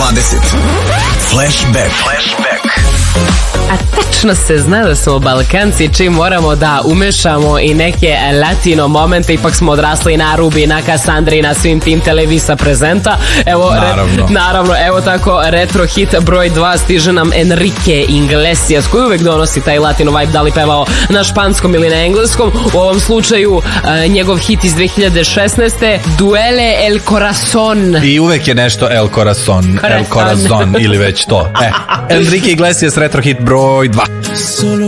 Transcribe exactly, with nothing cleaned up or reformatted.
dvadeset. Flashback. Flashback. A tačno se zna da smo Balkanci čim moramo da umešamo i neke latino momente, ipak smo odrasli na Rubi, na Kassandri, na svim tim Televisa prezenta. Evo, naravno. Re, naravno, evo tako retro hit broj dva stiže nam Enrique Iglesias, koji uvek donosi taj latino vibe, da li pevao na španskom ili na engleskom. U ovom slučaju uh, njegov hit iz dve hiljade šesnaeste. Duele el corazon. I uvek je nešto el corazon, el corazon ili već to. E, Enrique Iglesias retro hit broj dva.